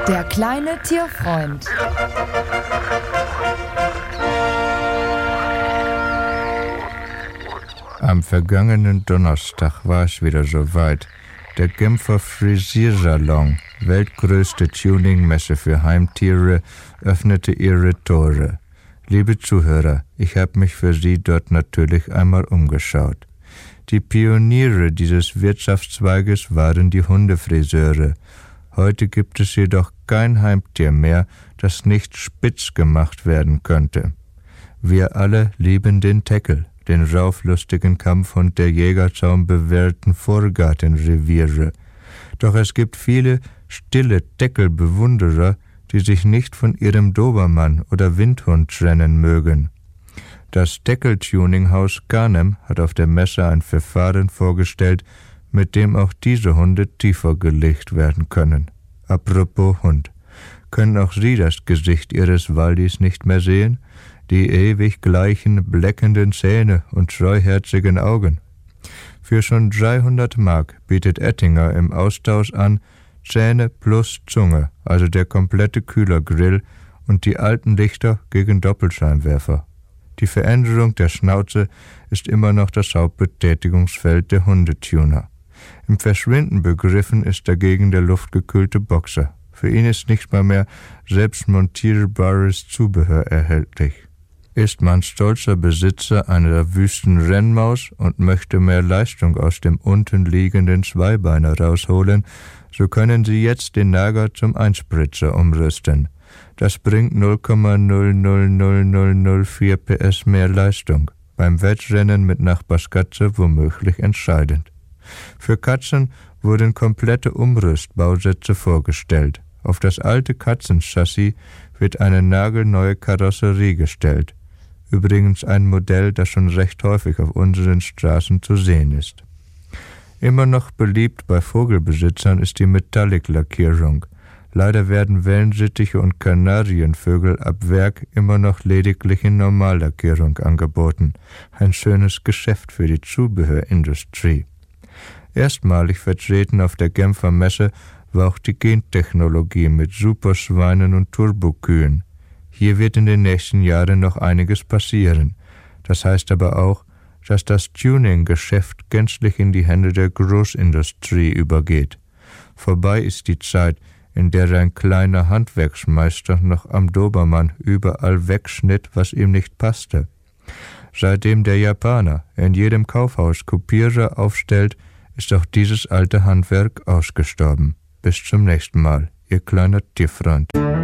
Der kleine Tierfreund. Am vergangenen Donnerstag war es wieder soweit. Der Genfer Frisiersalon, weltgrößte Tuningmesse für Heimtiere, öffnete ihre Tore. Liebe Zuhörer, ich habe mich für Sie dort natürlich einmal umgeschaut. Die Pioniere dieses Wirtschaftszweiges waren die Hundefriseure. Heute gibt es jedoch kein Heimtier mehr, das nicht spitz gemacht werden könnte. Wir alle lieben den Teckel, den rauflustigen Kampfhund der jägerzaunbewehrten Vorgartenreviere. Doch es gibt viele stille Teckelbewunderer, die sich nicht von ihrem Dobermann oder Windhund trennen mögen. Das Deckel-Tuninghaus Canem hat auf der Messe ein Verfahren vorgestellt, mit dem auch diese Hunde tiefer gelegt werden können. Apropos Hund. Können auch Sie das Gesicht Ihres Waldis nicht mehr sehen? Die ewig gleichen, bleckenden Zähne und treuherzigen Augen. Für schon 300 Mark bietet Ettinger im Austausch an Zähne plus Zunge, also der komplette Kühlergrill und die alten Lichter gegen Doppelscheinwerfer. Die Veränderung der Schnauze ist immer noch das Hauptbetätigungsfeld der Hundetuner. Im Verschwinden begriffen ist dagegen der luftgekühlte Boxer. Für ihn ist nicht mal mehr selbst montierbares Zubehör erhältlich. Ist man stolzer Besitzer einer wüsten Rennmaus und möchte mehr Leistung aus dem unten liegenden Zweibeiner rausholen, so können Sie jetzt den Nager zum Einspritzer umrüsten. Das bringt 0,000004 PS mehr Leistung. Beim Wettrennen mit Nachbarskatze womöglich entscheidend. Für Katzen wurden komplette Umrüstbausätze vorgestellt. Auf das alte Katzenchassis wird eine nagelneue Karosserie gestellt. Übrigens ein Modell, das schon recht häufig auf unseren Straßen zu sehen ist. Immer noch beliebt bei Vogelbesitzern ist die Metallic-Lackierung. Leider werden Wellensittiche und Kanarienvögel ab Werk immer noch lediglich in Normallackierung angeboten. Ein schönes Geschäft für die Zubehörindustrie. Erstmalig vertreten auf der Genfer Messe war auch die Gentechnologie mit Superschweinen und Turbokühen. Hier wird in den nächsten Jahren noch einiges passieren. Das heißt aber auch, dass das Tuning-Geschäft gänzlich in die Hände der Großindustrie übergeht. Vorbei ist die Zeit, in der ein kleiner Handwerksmeister noch am Dobermann überall wegschnitt, was ihm nicht passte. Seitdem der Japaner in jedem Kaufhaus Kopierer aufstellt, ist auch dieses alte Handwerk ausgestorben. Bis zum nächsten Mal, Ihr kleiner Tierfreund.